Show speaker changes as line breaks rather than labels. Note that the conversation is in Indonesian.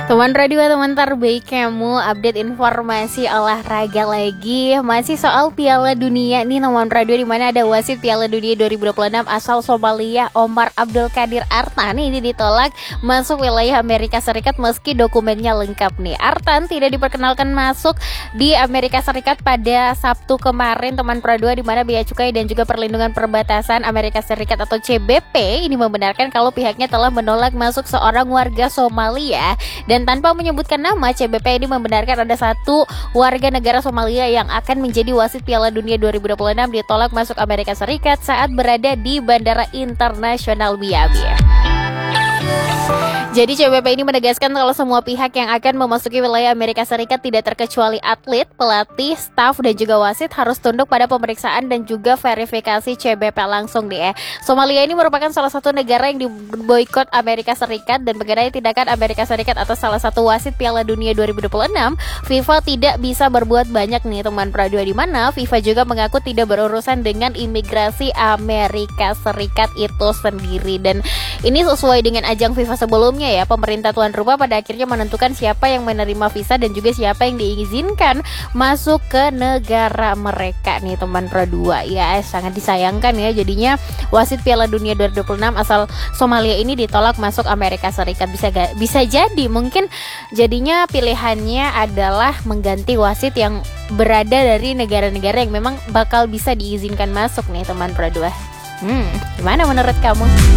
Teman radio, teman terbaik kamu, update informasi olahraga lagi. Masih soal Piala Dunia nih teman radio, di mana ada wasit Piala Dunia 2026 asal Somalia Omar Abdul Qadir Artan ini ditolak masuk wilayah Amerika Serikat meski dokumennya lengkap nih. Artan tidak diperkenalkan masuk di Amerika Serikat pada Sabtu kemarin teman radio, di mana Bea Cukai dan juga Perlindungan Perbatasan Amerika Serikat atau CBP ini membenarkan kalau pihaknya telah menolak masuk seorang warga Somalia. Dan tanpa menyebutkan nama, CBP ini membenarkan ada satu warga negara Somalia yang akan menjadi wasit Piala Dunia 2026 ditolak masuk Amerika Serikat saat berada di Bandara Internasional Miami. Jadi CBP ini menegaskan kalau semua pihak yang akan memasuki wilayah Amerika Serikat tidak terkecuali atlet, pelatih, staf, dan juga wasit harus tunduk pada pemeriksaan dan juga verifikasi CBP langsung deh. Somalia ini merupakan salah satu negara yang diboikot Amerika Serikat, dan mengenai tindakan Amerika Serikat atas salah satu wasit Piala Dunia 2026, FIFA tidak bisa berbuat banyak nih teman radio, di mana FIFA juga mengaku tidak berurusan dengan imigrasi Amerika Serikat itu sendiri. Dan ini sesuai dengan ajang FIFA sebelumnya ya, pemerintah tuan rumah pada akhirnya menentukan siapa yang menerima visa dan juga siapa yang diizinkan masuk ke negara mereka nih teman Pro 2 ya. Sangat disayangkan ya, jadinya wasit Piala Dunia 2026 asal Somalia ini ditolak masuk Amerika Serikat. Bisa jadi mungkin jadinya pilihannya adalah mengganti wasit yang berada dari negara-negara yang memang bakal bisa diizinkan masuk nih teman Pro 2. Gimana menurut kamu?